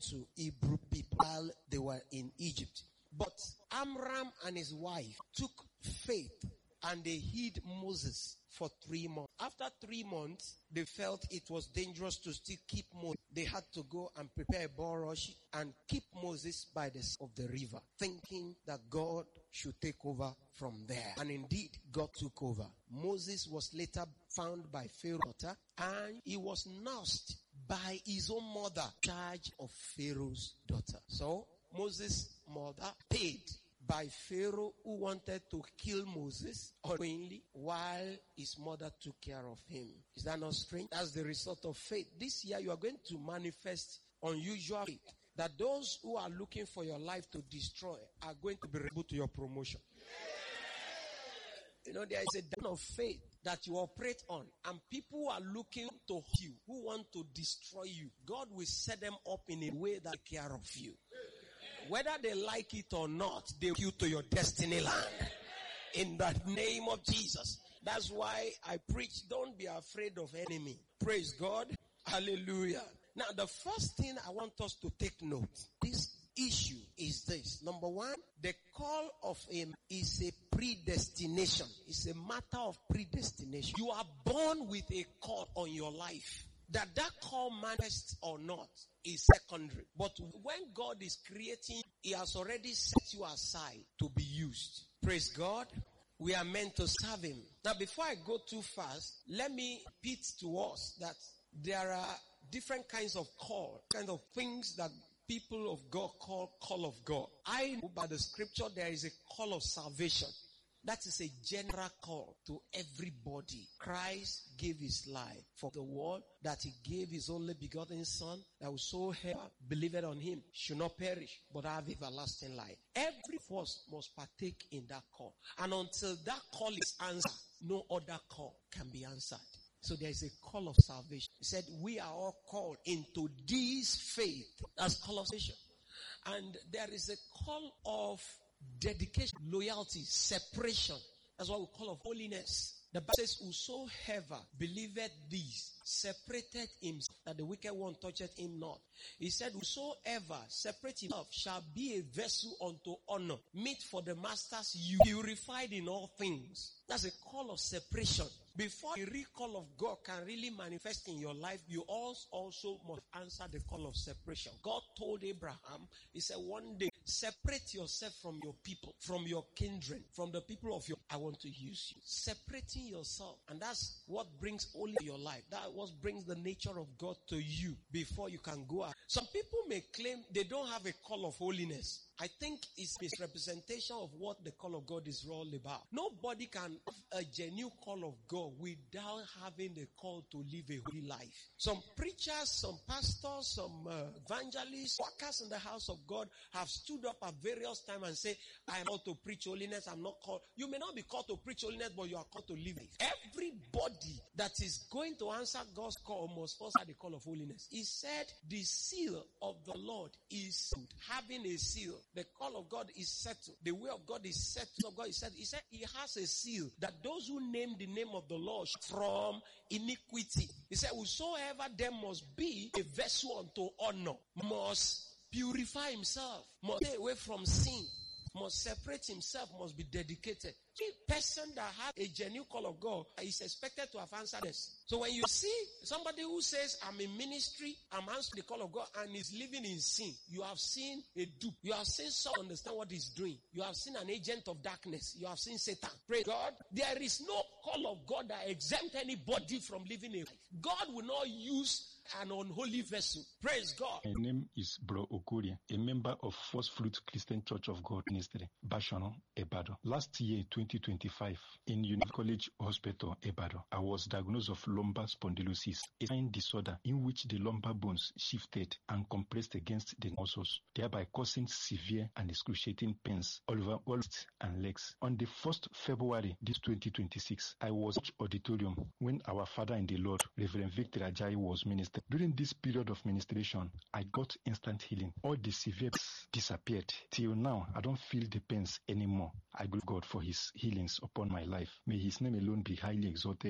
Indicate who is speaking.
Speaker 1: to Hebrew people while they were in Egypt. But Amram and his wife took faith and they hid Moses for 3 months. After 3 months, they felt it was dangerous to still keep Moses. They had to go and prepare a bulrush and keep Moses by the side of the river, thinking that God should take over from there. And indeed, God took over. Moses was later found by Pharaoh's daughter, and he was nursed by his own mother, in charge of Pharaoh's daughter. So, Moses' mother paid by Pharaoh, who wanted to kill Moses unknowingly while his mother took care of him. Is that not strange? That's the result of faith. This year you are going to manifest unusual faith, that those who are looking for your life to destroy are going to be able to your promotion. You know, there is a down of faith that you operate on, and people who are looking to you, who want to destroy you, God will set them up in a way that take care of you. Whether they like it or not, they will take you to your destiny land. In the name of Jesus. That's why I preach, don't be afraid of enemy. Praise God. Hallelujah. Now, the first thing I want us to take note, this issue is this. Number one, the call of him is a predestination. It's a matter of predestination. You are born with a call on your life. That call manifests or not is secondary. But when God is creating, he has already set you aside to be used. Praise God. We are meant to serve him. Now, before I go too fast, let me repeat to us that there are different kinds of call, kind of things that people of God call of God. I know by the scripture there is a call of salvation. That is a general call to everybody. Christ gave his life for the world, that he gave his only begotten son, that whosoever believeth on him should not perish, but have everlasting life. Every of us must partake in that call. And until that call is answered, no other call can be answered. So there is a call of salvation. He said, we are all called into this faith. That's call of salvation. And there is a call of dedication, loyalty, separation. That's what we call of holiness. The Bible says, whosoever believeth these separated himself, that the wicked one toucheth him not. He said, whosoever separate himself shall be a vessel unto honor, meet for the master's use, purified in all things. That's a call of separation. Before the real call of God can really manifest in your life, you also must answer the call of separation. God told Abraham, he said, one day, separate yourself from your people, from your kindred, from the people of your, I want to use you. Separating yourself. And that's what brings only your life. That's what brings the nature of God to you before you can go out. Some people may claim they don't have a call of holiness. I think it's misrepresentation of what the call of God is all about. Nobody can have a genuine call of God without having the call to live a holy life. Some preachers, some pastors, some evangelists, workers in the house of God have stood up at various times and say, I am called to preach holiness, I'm not called. You may not be called to preach holiness, but you are called to live it. Everybody that is going to answer God's call must first have the call of holiness. He said, the seal of the Lord is having a seal. The call of God is settled. The way of God is settled. God is settled. He said he has a seal that those who name the name of the Lord from iniquity. He said, whosoever there must be a vessel unto honor, must purify himself, must stay away from sin, must separate himself, must be dedicated. A person that has a genuine call of God is expected to have answered this. So when you see somebody who says, I'm in ministry, I'm answering the call of God, and is living in sin, you have seen a dupe. You have seen someone understand what he's doing. You have seen an agent of darkness. You have seen Satan. Praise God. There is no call of God that exempts anybody from living a life. God will not use an unholy vessel. Praise God.
Speaker 2: My name is Bro Okorie, a member of First Fruit Christian Church of God Ministry, Bashono, Ebado. Last year, 2025, in United College Hospital, Ebado, I was diagnosed of lumbar spondylosis, a spine disorder in which the lumbar bones shifted and compressed against the muscles, thereby causing severe and excruciating pains all over all wrists and legs. On the 1st February, this 2026, I was at auditorium when our Father in the Lord, Reverend Victor Ajayi, was ministering. During this period of ministration, I got instant healing. All the severe pains disappeared. Till now, I don't feel the pains anymore. I glorify God for his healings upon my life. May his name alone be highly exalted.